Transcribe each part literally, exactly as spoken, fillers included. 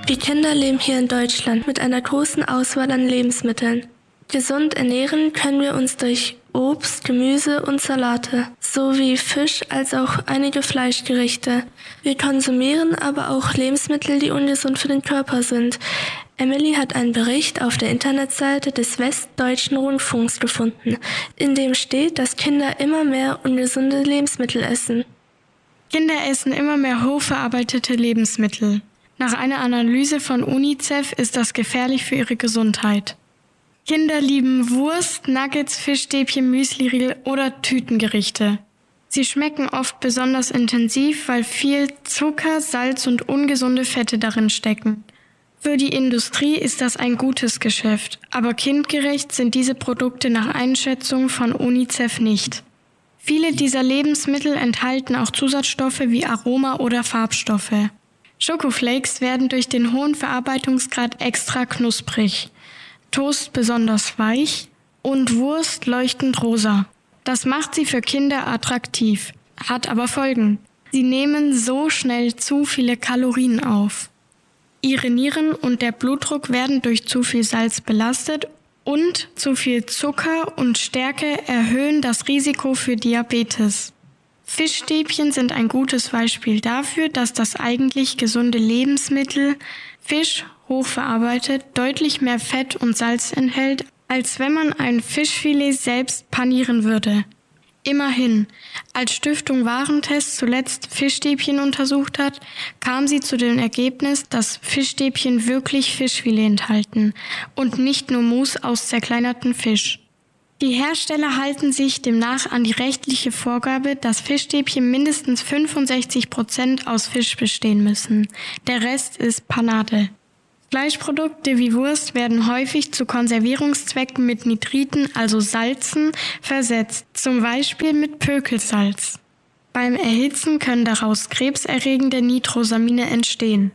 Wir Kinder leben hier in Deutschland mit einer großen Auswahl an Lebensmitteln. Gesund ernähren können wir uns durch Obst, Gemüse und Salate, sowie Fisch als auch einige Fleischgerichte. Wir konsumieren aber auch Lebensmittel, die ungesund für den Körper sind. Emily hat einen Bericht auf der Internetseite des Westdeutschen Rundfunks gefunden, in dem steht, dass Kinder immer mehr ungesunde Lebensmittel essen. Kinder essen immer mehr hochverarbeitete Lebensmittel. Nach einer Analyse von UNICEF ist das gefährlich für ihre Gesundheit. Kinder lieben Wurst, Nuggets, Fischstäbchen, Müsliriegel oder Tütengerichte. Sie schmecken oft besonders intensiv, weil viel Zucker, Salz und ungesunde Fette darin stecken. Für die Industrie ist das ein gutes Geschäft, aber kindgerecht sind diese Produkte nach Einschätzung von UNICEF nicht. Viele dieser Lebensmittel enthalten auch Zusatzstoffe wie Aroma- oder Farbstoffe. Schokoflakes werden durch den hohen Verarbeitungsgrad extra knusprig, Toast besonders weich und Wurst leuchtend rosa. Das macht sie für Kinder attraktiv, hat aber Folgen. Sie nehmen so schnell zu viele Kalorien auf. Ihre Nieren und der Blutdruck werden durch zu viel Salz belastet und zu viel Zucker und Stärke erhöhen das Risiko für Diabetes. Fischstäbchen sind ein gutes Beispiel dafür, dass das eigentlich gesunde Lebensmittel Fisch hochverarbeitet deutlich mehr Fett und Salz enthält, als wenn man ein Fischfilet selbst panieren würde. Immerhin, als Stiftung Warentest zuletzt Fischstäbchen untersucht hat, kam sie zu dem Ergebnis, dass Fischstäbchen wirklich Fischfilet enthalten und nicht nur Mousse aus zerkleinerten Fisch. Die Hersteller halten sich demnach an die rechtliche Vorgabe, dass Fischstäbchen mindestens fünfundsechzig Prozent aus Fisch bestehen müssen. Der Rest ist Panade. Fleischprodukte wie Wurst werden häufig zu Konservierungszwecken mit Nitriten, also Salzen, versetzt, zum Beispiel mit Pökelsalz. Beim Erhitzen können daraus krebserregende Nitrosamine entstehen.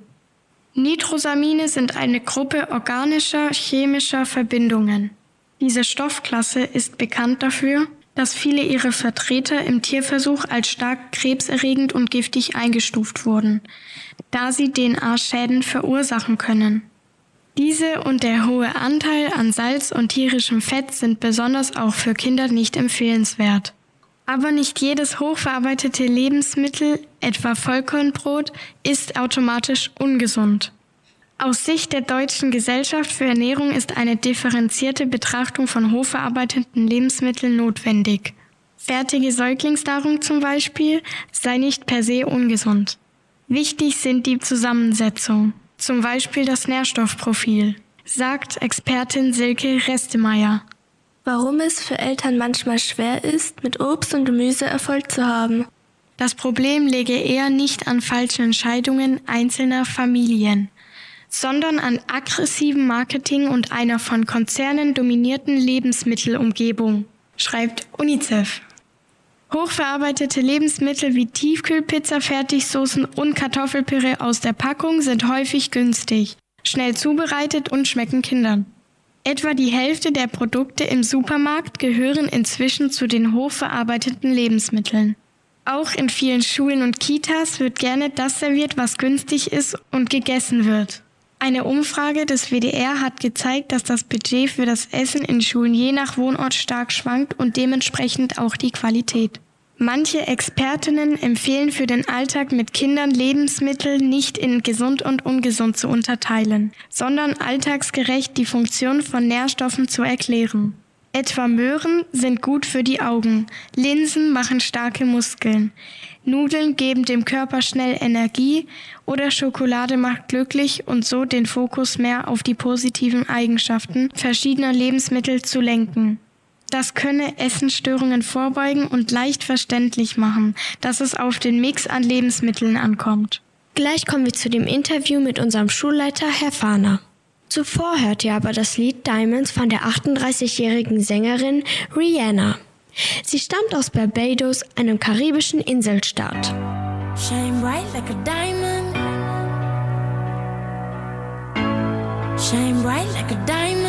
Nitrosamine sind eine Gruppe organischer chemischer Verbindungen. Diese Stoffklasse ist bekannt dafür, dass viele ihrer Vertreter im Tierversuch als stark krebserregend und giftig eingestuft wurden, da sie D N A-Schäden verursachen können. Diese und der hohe Anteil an Salz und tierischem Fett sind besonders auch für Kinder nicht empfehlenswert. Aber nicht jedes hochverarbeitete Lebensmittel, etwa Vollkornbrot, ist automatisch ungesund. Aus Sicht der Deutschen Gesellschaft für Ernährung ist eine differenzierte Betrachtung von hochverarbeiteten Lebensmitteln notwendig. Fertige Säuglingsnahrung zum Beispiel sei nicht per se ungesund. Wichtig sind die Zusammensetzung, zum Beispiel das Nährstoffprofil, sagt Expertin Silke Restemeyer. Warum es für Eltern manchmal schwer ist, mit Obst und Gemüse Erfolg zu haben. Das Problem läge eher nicht an falschen Entscheidungen einzelner Familien, sondern an aggressivem Marketing und einer von Konzernen dominierten Lebensmittelumgebung, schreibt UNICEF. Hochverarbeitete Lebensmittel wie Tiefkühlpizza, Fertigsoßen und Kartoffelpüree aus der Packung sind häufig günstig, schnell zubereitet und schmecken Kindern. Etwa die Hälfte der Produkte im Supermarkt gehören inzwischen zu den hochverarbeiteten Lebensmitteln. Auch in vielen Schulen und Kitas wird gerne das serviert, was günstig ist und gegessen wird. Eine Umfrage des W D R hat gezeigt, dass das Budget für das Essen in Schulen je nach Wohnort stark schwankt und dementsprechend auch die Qualität. Manche Expertinnen empfehlen für den Alltag mit Kindern Lebensmittel nicht in gesund und ungesund zu unterteilen, sondern alltagsgerecht die Funktion von Nährstoffen zu erklären. Etwa Möhren sind gut für die Augen, Linsen machen starke Muskeln, Nudeln geben dem Körper schnell Energie oder Schokolade macht glücklich und so den Fokus mehr auf die positiven Eigenschaften verschiedener Lebensmittel zu lenken. Das könne Essensstörungen vorbeugen und leicht verständlich machen, dass es auf den Mix an Lebensmitteln ankommt. Gleich kommen wir zu dem Interview mit unserem Schulleiter, Herr Fahner. Zuvor hört ihr aber das Lied Diamonds von der achtunddreißigjährigen Sängerin Rihanna. Sie stammt aus Barbados, einem karibischen Inselstaat. Shine bright like a diamond. Shine bright like a diamond.